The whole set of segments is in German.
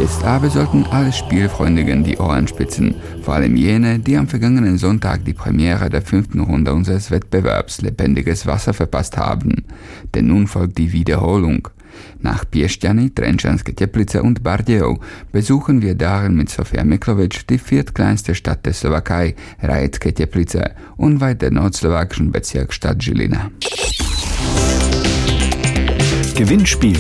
Jetzt aber sollten alle Spielfreundigen die Ohren spitzen, vor allem jene, die am vergangenen Sonntag die Premiere der 5. Runde unseres Wettbewerbs Lebendiges Wasser verpasst haben. Denn nun folgt die Wiederholung. Nach Piešťany, Trenčanske Teplice und Bardejov besuchen wir darin mit Sofia Miklovic die viertkleinste Stadt der Slowakei, Rajecké Teplice, unweit der nordslowakischen Bezirksstadt Žilina. Gewinnspiel.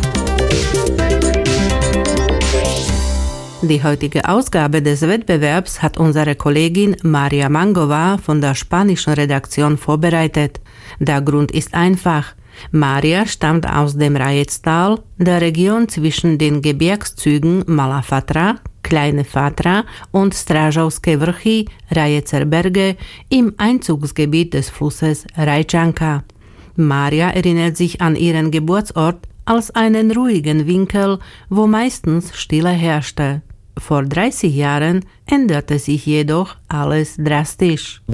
Die heutige Ausgabe des Wettbewerbs hat unsere Kollegin Maria Mangova von der spanischen Redaktion vorbereitet. Der Grund ist einfach. Maria stammt aus dem Rajectal, der Region zwischen den Gebirgszügen Malá Fatra, Kleine Fatra und Strážovské Vrchy, Rajecer Berge im Einzugsgebiet des Flusses Rajčanka. Maria erinnert sich an ihren Geburtsort als einen ruhigen Winkel, wo meistens Stille herrschte. Vor 30 Jahren änderte sich jedoch alles drastisch.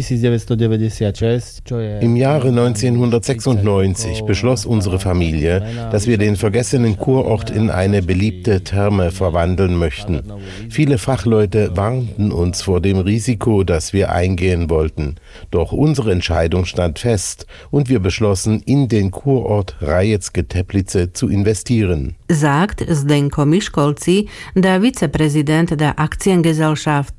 Im Jahre 1996 beschloss unsere Familie, dass wir den vergessenen Kurort in eine beliebte Therme verwandeln möchten. Viele Fachleute warnten uns vor dem Risiko, das wir eingehen wollten. Doch unsere Entscheidung stand fest und wir beschlossen, in den Kurort Rajecké Teplice zu investieren. Sagt Zdenko Miškolci, der Vizepräsident der Aktiengesellschaft.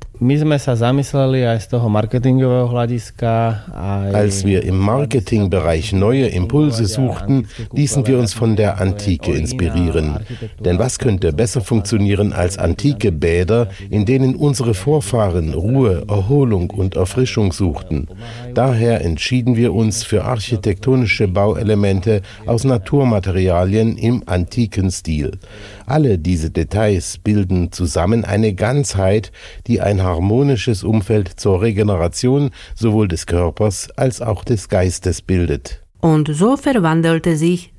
Als wir im Marketingbereich neue Impulse suchten, ließen wir uns von der Antike inspirieren. Denn was könnte besser funktionieren als antike Bäder, in denen unsere Vorfahren Ruhe, Erholung und Erfrischung suchten? Daher entschieden wir uns für architektonische Bauelemente aus Naturmaterialien im antiken Stil. Alle diese Details bilden zusammen eine Ganzheit, die ein harmonisches Umfeld zur Regeneration sowohl des Körpers als auch des Geistes bildet. Und so verwandelte sich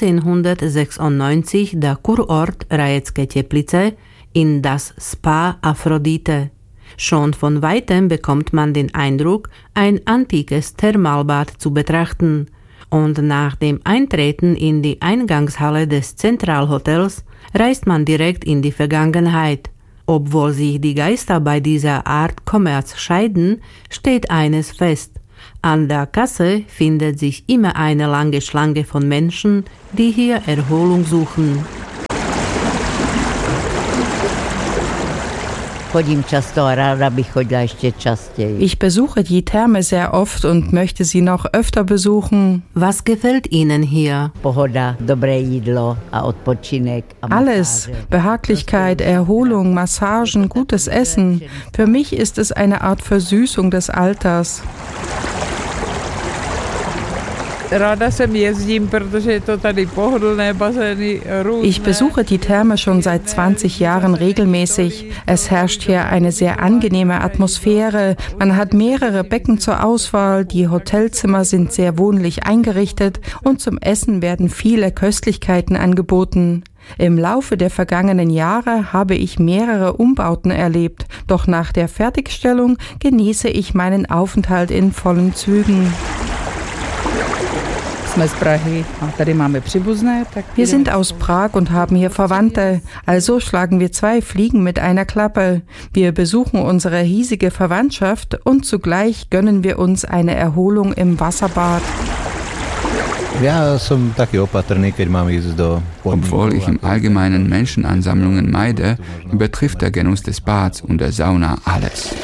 1996 der Kurort Rajecké Teplice in das Spa Aphrodite. Schon von weitem bekommt man den Eindruck, ein antikes Thermalbad zu betrachten. Und nach dem Eintreten in die Eingangshalle des Zentralhotels reist man direkt in die Vergangenheit. Obwohl sich die Geister bei dieser Art Kommerz scheiden, steht eines fest. An der Kasse findet sich immer eine lange Schlange von Menschen, die hier Erholung suchen. Ich besuche die Therme sehr oft und möchte sie noch öfter besuchen. Was gefällt Ihnen hier? Alles. Behaglichkeit, Erholung, Massagen, gutes Essen. Für mich ist es eine Art Versüßung des Alters. Ich besuche die Therme schon seit 20 Jahren regelmäßig. Es herrscht hier eine sehr angenehme Atmosphäre. Man hat mehrere Becken zur Auswahl, die Hotelzimmer sind sehr wohnlich eingerichtet und zum Essen werden viele Köstlichkeiten angeboten. Im Laufe der vergangenen Jahre habe ich mehrere Umbauten erlebt, doch nach der Fertigstellung genieße ich meinen Aufenthalt in vollen Zügen. Wir sind aus Prag und haben hier Verwandte, also schlagen wir 2 Fliegen mit einer Klappe. Wir besuchen unsere hiesige Verwandtschaft und zugleich gönnen wir uns eine Erholung im Wasserbad. Obwohl ich im Allgemeinen Menschenansammlungen meide, übertrifft der Genuss des Bads und der Sauna alles.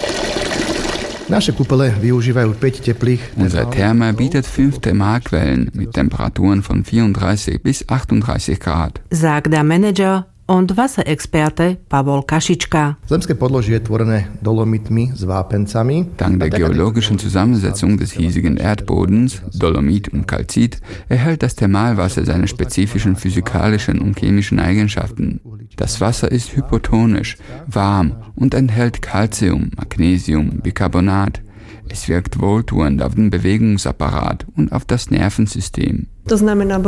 Unsere Therme bietet 5 Thermalquellen mit Temperaturen von 34 bis 38 Grad. Sagt der Manager und Wasserexperte Pavol Kašička. Dank der geologischen Zusammensetzung des hiesigen Erdbodens, Dolomit und Kalzit, erhält das Thermalwasser seine spezifischen physikalischen und chemischen Eigenschaften. Das Wasser ist hypotonisch, warm und enthält Calcium, Magnesium, Bicarbonat. Es wirkt wohltuend auf den Bewegungsapparat und auf das Nervensystem. Das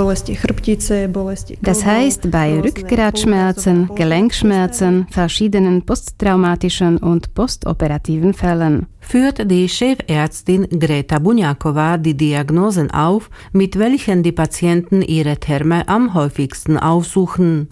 heißt, bei Rückgratschmerzen, Gelenkschmerzen, verschiedenen posttraumatischen und postoperativen Fällen. führt die Chefärztin Greta Bunjakova die Diagnosen auf, mit welchen die Patienten ihre Therme am häufigsten aufsuchen.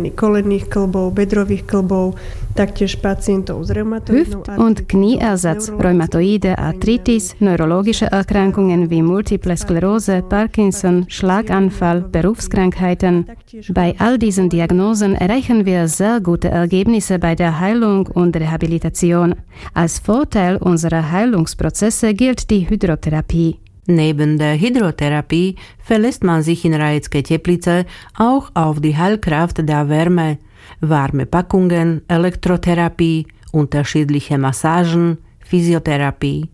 Hüft- und Knieersatz, rheumatoide Arthritis, neurologische Erkrankungen wie Multiple Sklerose, Parkinson, Schlaganfall, Berufskrankheiten. Bei all diesen Diagnosen erreichen wir sehr gute Ergebnisse bei der Heilung und Rehabilitation. Als Vorteil unserer Heilungsprozesse gilt die Hydrotherapie. Neben der Hydrotherapie verlässt man sich in Rajecké Teplice auch auf die Heilkraft der Wärme. Warme Packungen, Elektrotherapie, unterschiedliche Massagen, Physiotherapie.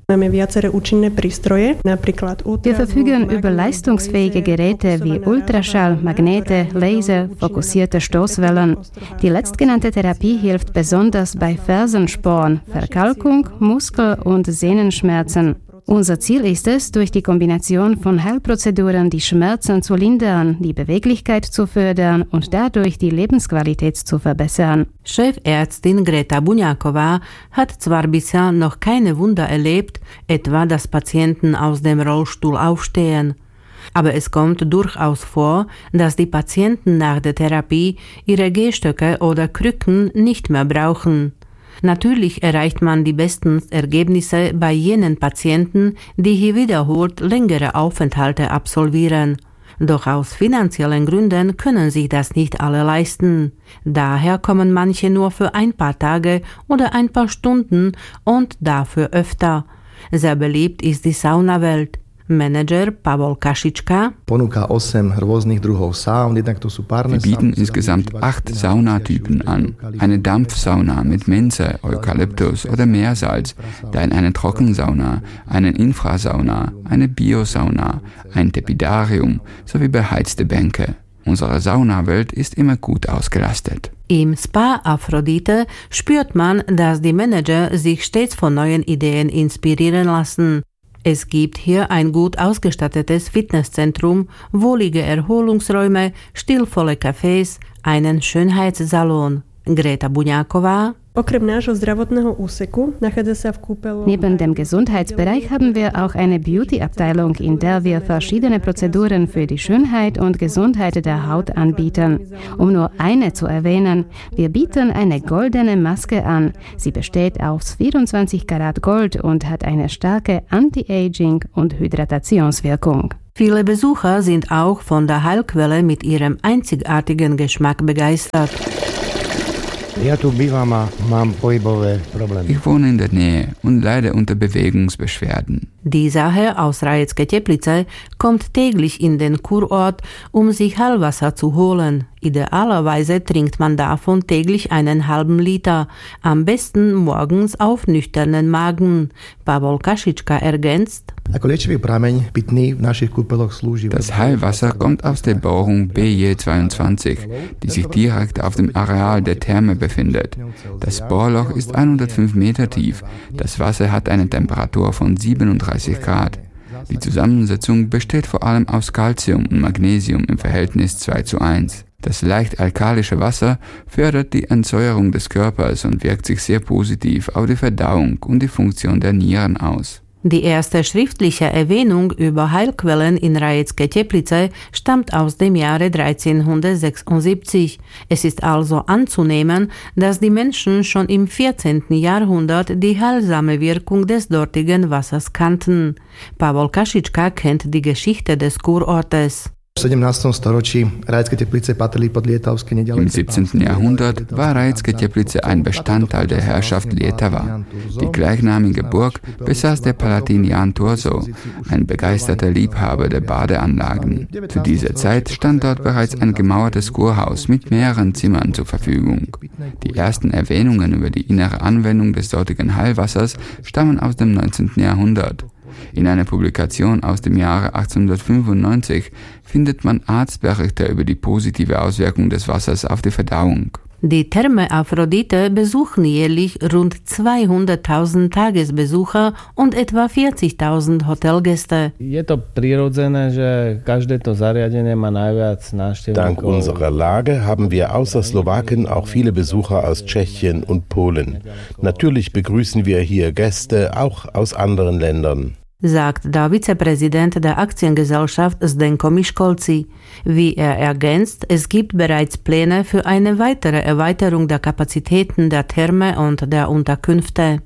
Wir verfügen über leistungsfähige Geräte wie Ultraschall, Magnete, Laser, fokussierte Stoßwellen. Die letztgenannte Therapie hilft besonders bei Fersensporn, Verkalkung, Muskel- und Sehnenschmerzen. Unser Ziel ist es, durch die Kombination von Heilprozeduren die Schmerzen zu lindern, die Beweglichkeit zu fördern und dadurch die Lebensqualität zu verbessern. Chefärztin Greta Bunjakova hat zwar bisher noch keine Wunder erlebt, etwa dass Patienten aus dem Rollstuhl aufstehen. Aber es kommt durchaus vor, dass die Patienten nach der Therapie ihre Gehstöcke oder Krücken nicht mehr brauchen. Natürlich erreicht man die besten Ergebnisse bei jenen Patienten, die hier wiederholt längere Aufenthalte absolvieren. Doch aus finanziellen Gründen können sich das nicht alle leisten. Daher kommen manche nur für ein paar Tage oder ein paar Stunden und dafür öfter. Sehr beliebt ist die Saunawelt. Manager Pavol Kašička. Wir bieten insgesamt 8 Saunatypen an. Eine Dampfsauna mit Minze, Eukalyptus oder Meersalz, dann eine Trockensauna, eine Infrasauna, eine Biosauna, ein Tepidarium sowie beheizte Bänke. Unsere Saunawelt ist immer gut ausgelastet. Im Spa Aphrodite spürt man, dass die Manager sich stets von neuen Ideen inspirieren lassen. Es gibt hier ein gut ausgestattetes Fitnesszentrum, wohlige Erholungsräume, stilvolle Cafés, einen Schönheitssalon. Greta Bunjakova. Neben dem Gesundheitsbereich haben wir auch eine Beauty-Abteilung, in der wir verschiedene Prozeduren für die Schönheit und Gesundheit der Haut anbieten. Um nur eine zu erwähnen, wir bieten eine goldene Maske an. Sie besteht aus 24 Karat Gold und hat eine starke Anti-Aging- und Hydratationswirkung. Viele Besucher sind auch von der Heilquelle mit ihrem einzigartigen Geschmack begeistert. Ich wohne in der Nähe und leide unter Bewegungsbeschwerden. Dieser Herr aus Rajecké Teplice kommt täglich in den Kurort, um sich Heilwasser zu holen. Idealerweise trinkt man davon täglich einen halben Liter, am besten morgens auf nüchternen Magen. Pavol Kašička ergänzt: Das Heilwasser kommt aus der Bohrung BJ22, die sich direkt auf dem Areal der Therme befindet. Das Bohrloch ist 105 Meter tief. Das Wasser hat eine Temperatur von 37 Grad. Die Zusammensetzung besteht vor allem aus Calcium und Magnesium im Verhältnis 2:1. Das leicht alkalische Wasser fördert die Entsäuerung des Körpers und wirkt sich sehr positiv auf die Verdauung und die Funktion der Nieren aus. Die erste schriftliche Erwähnung über Heilquellen in Rajecké Teplice stammt aus dem Jahre 1376. Es ist also anzunehmen, dass die Menschen schon im 14. Jahrhundert die heilsame Wirkung des dortigen Wassers kannten. Pavol Kašička kennt die Geschichte des Kurortes. Im 17. Jahrhundert war Rajecké Teplice ein Bestandteil der Herrschaft Lietava. Die gleichnamige Burg besaß der Palatin Jan Turzo, ein begeisterter Liebhaber der Badeanlagen. Zu dieser Zeit stand dort bereits ein gemauertes Kurhaus mit mehreren Zimmern zur Verfügung. Die ersten Erwähnungen über die innere Anwendung des dortigen Heilwassers stammen aus dem 19. Jahrhundert. In einer Publikation aus dem Jahre 1895 findet man Arztberichte über die positive Auswirkung des Wassers auf die Verdauung. Die Therme Aphrodite besuchen jährlich rund 200.000 Tagesbesucher und etwa 40.000 Hotelgäste. Dank unserer Lage haben wir außer Slowaken auch viele Besucher aus Tschechien und Polen. Natürlich begrüßen wir hier Gäste auch aus anderen Ländern, sagt der Vizepräsident der Aktiengesellschaft Zdenko Miškolci. Wie er ergänzt, es gibt bereits Pläne für eine weitere Erweiterung der Kapazitäten der Therme und der Unterkünfte.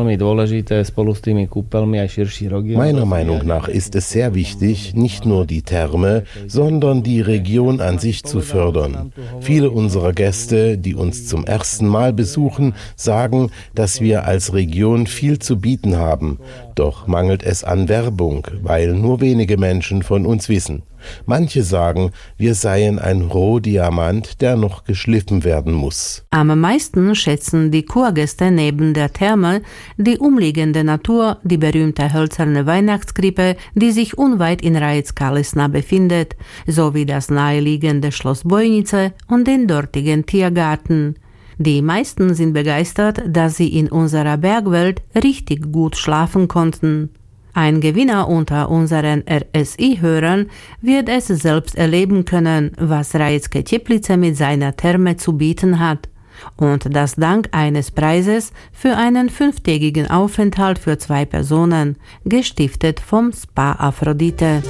Meiner Meinung nach ist es sehr wichtig, nicht nur die Therme, sondern die Region an sich zu fördern. Viele unserer Gäste, die uns zum ersten Mal besuchen, sagen, dass wir als Region viel zu bieten haben. Doch mangelt es an Werbung, weil nur wenige Menschen von uns wissen. Manche sagen, wir seien ein Rohdiamant, der noch geschliffen werden muss. Am meisten schätzen die Kurgäste neben der Therme die umliegende Natur, die berühmte hölzerne Weihnachtskrippe, die sich unweit in Rajec-Kalesna befindet, sowie das naheliegende Schloss Bojnice und den dortigen Tiergarten. Die meisten sind begeistert, dass sie in unserer Bergwelt richtig gut schlafen konnten. Ein Gewinner unter unseren RSI-Hörern wird es selbst erleben können, was Rajeckie Teplice mit seiner Therme zu bieten hat. Und das dank eines Preises für einen 5-tägigen Aufenthalt für 2 Personen, gestiftet vom Spa Aphrodite.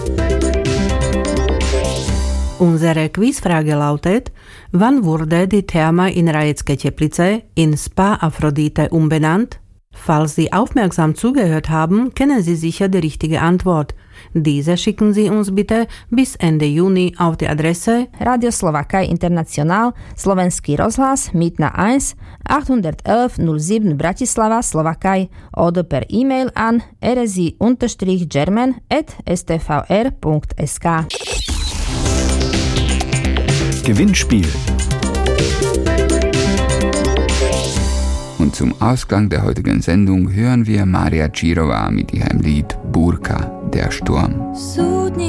Unsere Quizfrage lautet: Wann wurde die Therme in Rajeckie Teplice in Spa Aphrodite umbenannt? Falls Sie aufmerksam zugehört haben, kennen Sie sicher die richtige Antwort. Diese schicken Sie uns bitte bis Ende Juni auf die Adresse Radio Slowakei International, Slovenský rozhlas, Mýtna 1, 811 07 Bratislava, Slowakei oder per E-Mail an rsi-german@stvr.sk. Gewinnspiel. Und zum Ausgang der heutigen Sendung hören wir Maria Čírová mit ihrem Lied Búrka, der Sturm.